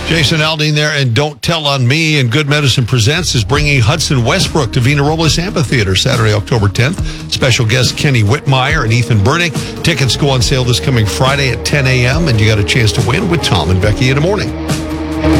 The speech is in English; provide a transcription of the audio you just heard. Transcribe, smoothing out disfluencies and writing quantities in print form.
Jason Aldean there, and Don't Tell on Me and Good Medicine Presents is bringing Hudson Westbrook to Vina Robles Amphitheater Saturday, October 10th. Special guests Kenny Whitmire and Ethan Burdick. Tickets go on sale this coming Friday at 10 a.m., and you got a chance to win with Tom and Becky in the morning.